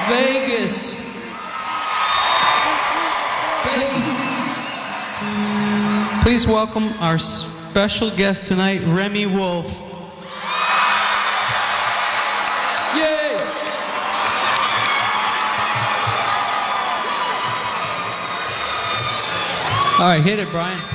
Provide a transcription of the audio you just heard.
Vegas. Please welcome our special guest tonight, Remi Wolf. Yay! All right, hit it, Brian.